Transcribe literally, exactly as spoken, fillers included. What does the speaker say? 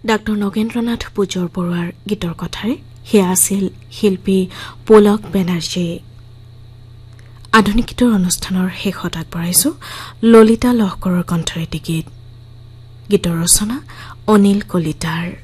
Doctor Nagendranath পূজৰ বৰুৱাৰ গীতৰ কথাৰে সেয়া আছিল শিল্পী পুলক বেনাৰ্জী। আধুনিক গীতৰ অনুষ্ঠানৰ শেষত আগবঢ়াইছো ললিতা লহকৰৰ কণ্ঠৰে এটি গীত। গীতৰ ৰচনা অনিল কলিতাৰ।